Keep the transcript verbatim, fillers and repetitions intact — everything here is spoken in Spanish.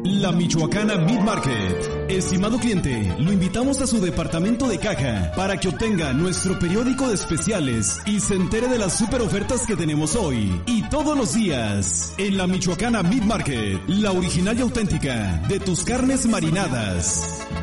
La Michoacana Meat Market. Estimado cliente, lo invitamos a su departamento de caja para que obtenga nuestro periódico de especiales y se entere de las super ofertas que tenemos hoy y todos los días. En la Michoacana Meat Market, la original y auténtica de tus carnes marinadas.